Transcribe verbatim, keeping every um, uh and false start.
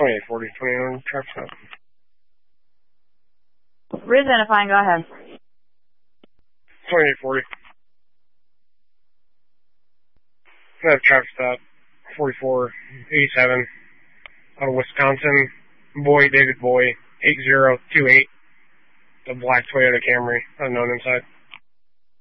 twenty-eight forty, twenty-one traffic stop. Re-identifying, go ahead. twenty-eight forty. I have traffic stop, forty-four eighty-seven, out of Wisconsin. Boy, David Boy, eight zero two eight. The black Toyota Camry, unknown inside.